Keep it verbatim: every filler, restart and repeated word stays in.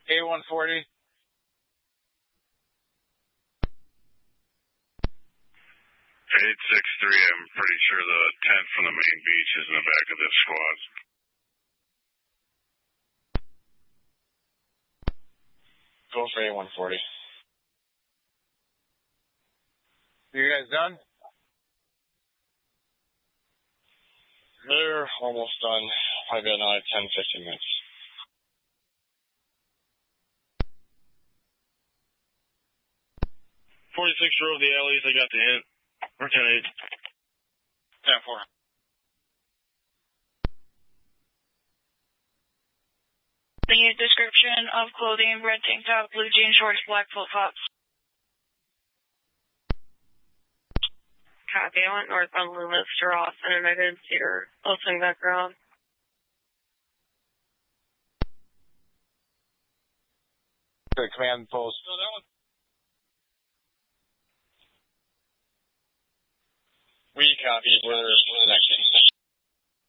A one forty. eight six three, I'm pretty sure the tent from the main beach is in the back of this squad. Go for A one forty. You guys done? They're almost done. Probably another ten, fifteen minutes. forty-six row of the alleys, I got the hint. Or ten eight. ten four. The description of clothing, red tank top, blue jean shorts, black flip-flops. Copy. I went northbound Loomis to Ross, and I didn't see her. I'll swing back around. The command post. No, that one. We copy. We're connecting.